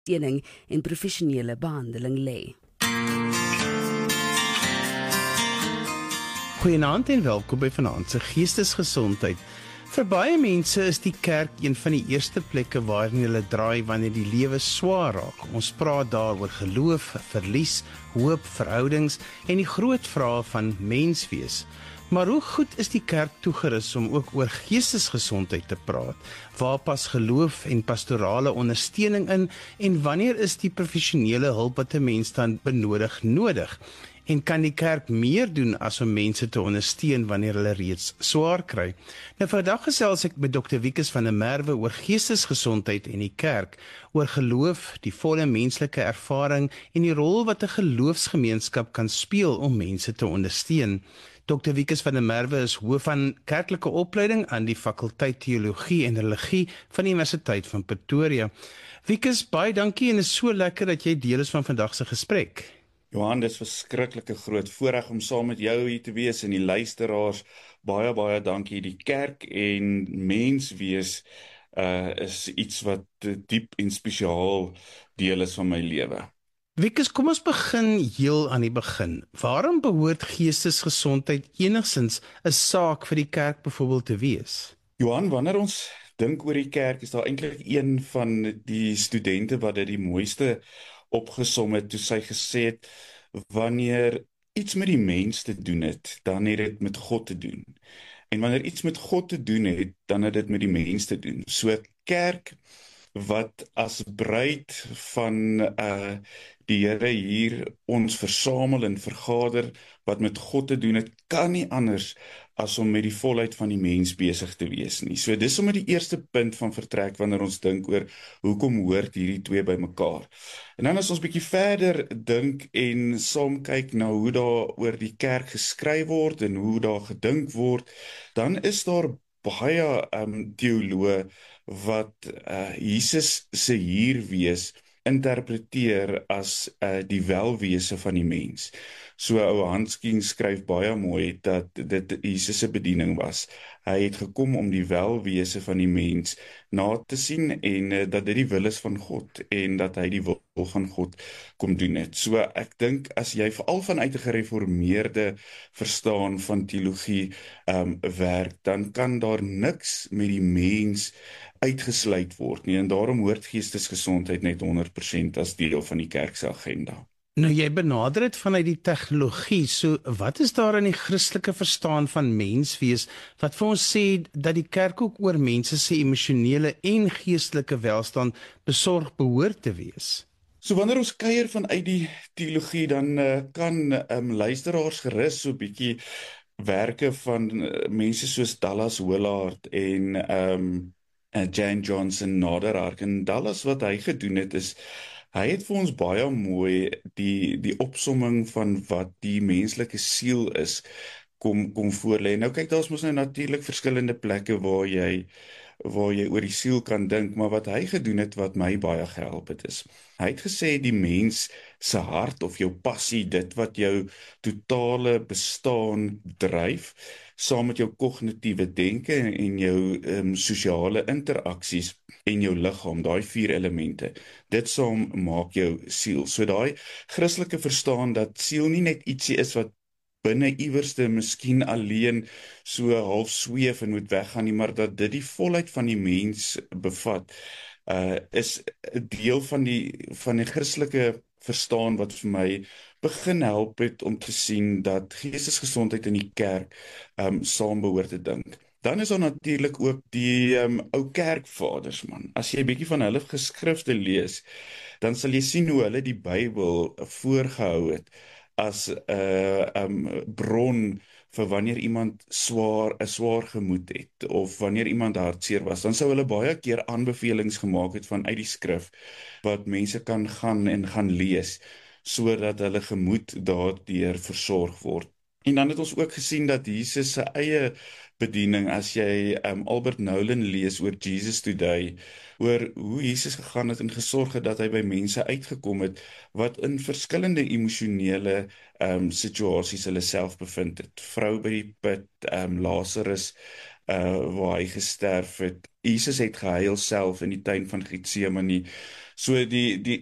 ondersteuning en professionele behandeling lê. Goeienaand en welkom by Vanaand se Geestesgesondheid. Vir baie mense is die kerk een van die eerste plekke waarin hulle draai wanneer die lewe swaar raak. Ons praat daar oor geloof, verlies, hoop, verhoudings en die groot vrae van menswees. Maar hoe goed is die kerk toegerus om ook oor geestesgesondheid te praat? Waar pas geloof en pastorale ondersteuning in en wanneer is die professionele hulp wat 'n mens dan benodig nodig? En kan die kerk meer doen as om mense te ondersteun wanneer hulle reeds swaar kry? Nou vandag gesels ek met Dr. Wikus van der Merwe oor geestesgesondheid en die kerk, oor geloof, die volle menslike ervaring en die rol wat 'n geloofsgemeenskap kan speel om mense te ondersteun. Dr. Wikus van der Merwe is hoof van kerklike opleiding aan die fakulteit Teologie en Religie van die Universiteit van Pretoria. Wikus, baie dankie en is so lekker dat jy deel is van vandag se gesprek. Johan, dit is verskriklike groot voorreg om saam met jou hier te wees en die luisteraars. Baie dankie. Die kerk en menswees is iets wat diep en spesiaal deel is van my lewe. Wikus, kom ons begin heel aan die begin. Waarom behoort geestesgesondheid enigstens 'n saak vir die kerk byvoorbeeld te wees? Johan, wanneer ons dink oor die kerk, is daar eintlik een van die studente wat dit die mooiste opgesom het toe sy gesê het, wanneer iets met die mens te doen het, dan het dit met God te doen. En wanneer iets met God te doen het, dan het dit met die mens te doen. So kerk wat as bruid van die Here hier ons versamel en vergader, wat met God te doen het, kan nie anders as om met die volheid van die mens besig te wees nie. So dis sommer die eerste punt van vertrek wanneer ons dink oor hoekom hoort hierdie twee by mekaar. En dan as ons bietjie verder dink en saam kyk na hoe daar oor die kerk geskryf word en hoe daar gedink word, dan is daar baie teoloë wat Jesus se hier wees interpreteer as die welwese van die mens. So ou Hanskien skryf baie mooi dat dit Jesus se bediening was. Hy het gekom om die welwese van die mens na te sien en dat dit die wil is van God en dat hy die wil van God kom doen het. So ek dink as jy veral vanuit 'n gereformeerde verstaan van teologie werk, dan kan daar niks met die mens uitgesluit word nie, en daarom hoort geestesgesondheid net 100% as deel van die kerk se agenda. Nou jy benader dit vanuit die tegnologie, so wat is daar in die Christelike verstaan van menswees wat vir ons sê dat die kerk ook oor mense se emosionele en geestelike welstand besorg behoort te wees? So wanneer ons kuier vanuit die teologie, dan kan luisteraars gerus so 'n bietjie werke van mense soos Dallas Willard en Jan Johnson nader raak. En Dallas wat hy gedoen het is, hy het vir ons baie mooi die opsomming van wat die menslike siel is, kom voorlê. Nou kyk, daar's mos nou natuurlik verskillende plekke waar jy oor die siel kan dink, maar wat hy gedoen het wat my baie gehelp het is, hy het gesê die mens se hart of jou passie, dit wat jou totale bestaan dryf, saam met jou kognitiewe denke en jou sosiale interaksies en jou liggaam, daai 4 elemente, dit saam maak jou siel. So daai Christelike verstaan dat siel nie net ietsie is wat binne iewerste miskien alleen so half sweef en moet weggaan nie, maar dat dit die volheid van die mens bevat, is 'n deel van die Christelike verstaan wat vir my begin help het om te sien dat geestesgesondheid in die kerk saam behoort te dink. Dan is daar natuurlik ook die ou kerkvaders, man. As jy 'n bietjie van hulle geskrifte lees, dan sal jy sien hoe hulle die Bybel voorgehou het as 'n bron vir wanneer iemand 'n swaar gemoed het, of wanneer iemand hartseer was, dan sou hulle baie keer aanbevelings gemaak het vanuit die skrif, wat mense kan gaan lees, sodat hulle gemoed daardeur versorg word. En dan het ons ook gesien dat Jesus se eie bediening, as jy Albert Nolan lees oor Jesus Today, oor hoe Jesus gegaan het en gesorg het dat hy by mense uitgekom het, wat in verskillende emosionele situasies hulle self bevind het. Vrou by die put, Lazarus, waar hy gesterf het. Jesus het gehuil self in die tuin van Getsemane. So die